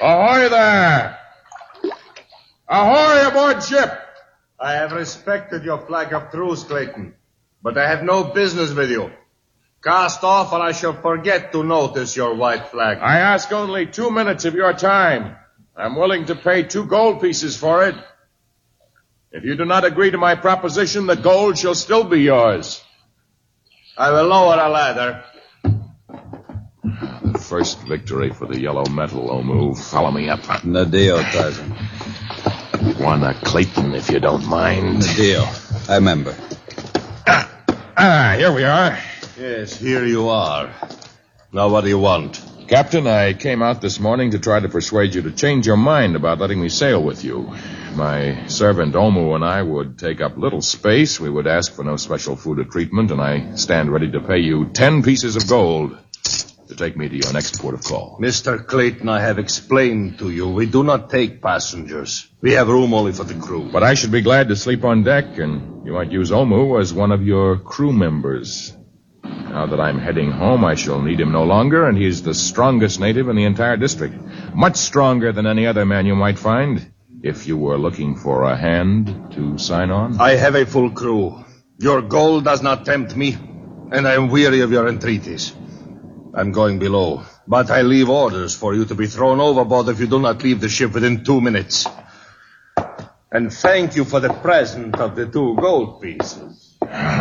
Ahoy there! Ahoy aboard ship! I have respected your flag of truce, Clayton, but I have no business with you. Cast off or I shall forget to notice your white flag. I ask only 2 minutes of your time. I'm willing to pay 2 gold pieces for it. If you do not agree to my proposition, the gold shall still be yours. I will lower a ladder. The first victory for the yellow metal, Omu. Follow me up. No deal, Tarzan. One Clayton, if you don't mind. No deal. I remember. Here we are. Yes, here you are. Now what do you want? Captain, I came out this morning to try to persuade you to change your mind about letting me sail with you. My servant Omu and I would take up little space. We would ask for no special food or treatment, and I stand ready to pay you 10 pieces of gold to take me to your next port of call. Mr. Clayton, I have explained to you, we do not take passengers. We have room only for the crew. But I should be glad to sleep on deck, and you might use Omu as one of your crew members. Now that I'm heading home, I shall need him no longer, and he's the strongest native in the entire district. Much stronger than any other man you might find, if you were looking for a hand to sign on. I have a full crew. Your gold does not tempt me, and I am weary of your entreaties. I'm going below, but I leave orders for you to be thrown overboard if you do not leave the ship within 2 minutes. And thank you for the present of the 2 gold pieces.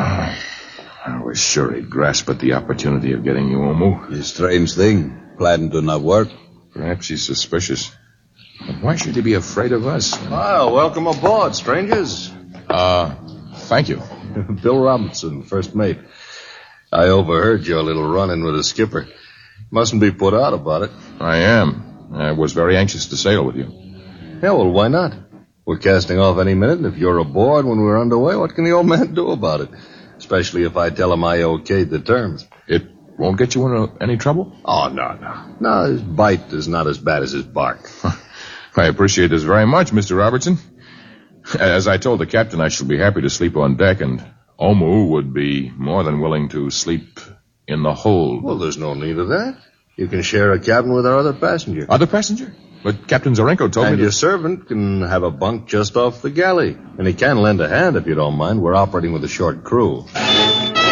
I was sure he'd grasp at the opportunity of getting you, Omu. A strange thing. Plan do not work. Perhaps he's suspicious. But why should he be afraid of us? Well, welcome aboard, strangers. Thank you. Bill Robinson, first mate. I overheard your little run-in with the skipper. Mustn't be put out about it. I am. I was very anxious to sail with you. Yeah, well, why not? We're casting off any minute, and if you're aboard when we're underway, what can the old man do about it? Especially if I tell him I okayed the terms. It won't get you into any trouble? Oh, no. No, his bite is not as bad as his bark. I appreciate this very much, Mr. Robertson. As I told the captain, I shall be happy to sleep on deck, and Omu would be more than willing to sleep in the hold. Well, there's no need of that. You can share a cabin with our other passenger. Other passenger? But Captain Zarenko told me And your servant can have a bunk just off the galley. And he can lend a hand if you don't mind. We're operating with a short crew.